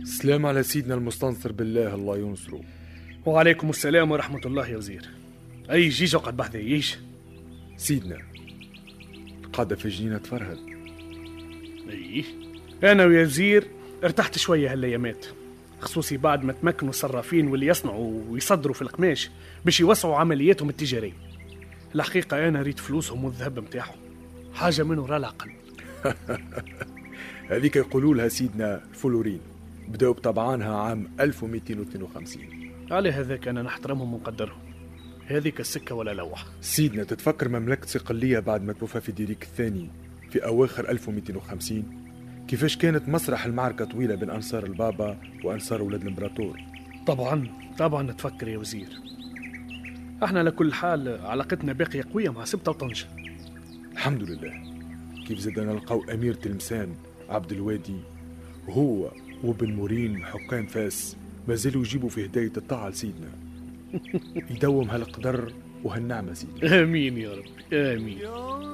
السلام على سيدنا المستنصر بالله، الله ينصره. وعليكم السلام ورحمة الله يا وزير. أي جيجا وقت بحث يعيش سيدنا قاعدة في جنينة فرهد. أيه، أنا ويا وزير ارتحت شوية هالأيامات، خصوصي بعد ما تمكنوا الصرافين واللي يصنعوا ويصدروا في القماش باش يوسعوا عملياتهم التجارية. الحقيقة أنا ريت فلوسهم والذهب متاعهم، حاجة من وراء العقل. هذيك يقولوا لها سيدنا الفلورين، بدأوا بطبعانها عام 1252. على هذاك أنا نحترمهم ونقدرهم، هذيك السكة ولا لوح. سيدنا تتفكر مملكة صقلية بعد ما توفى فيدريك الثاني في أواخر 1250 كيفاش كانت مسرح المعركة طويلة بين أنصار البابا وأنصار ولاد الإمبراطور؟ طبعا نتفكر يا وزير. احنا لكل حال علاقتنا باقية قوية مع سبتة وطنجة. الحمد لله. كيف زدنا نلقاو أمير تلمسان عبد الوادي هو وبن مورين حكام فاس مازالوا يجيبوا في هداية الطاعة لسيدنا. يدوم هالقدر وهالنعمة سيدنا. آمين يا رب، آمين.